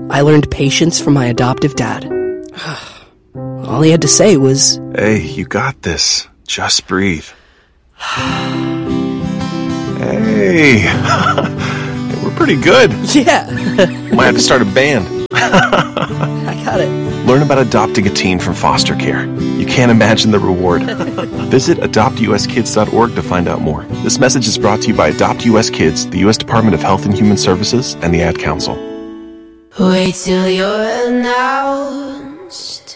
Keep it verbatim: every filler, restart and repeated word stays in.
I learned patience from my adoptive dad. All he had to say was, "Hey, you got this. Just breathe." Hey, we're pretty good. Yeah. Might have to start a band. I got it. Learn about adopting a teen from foster care. You can't imagine the reward. Visit adopt u s kids dot org to find out more. This message is brought to you by Adopt U S Kids, the U S Department of Health and Human Services, and the Ad Council. Wait till you're announced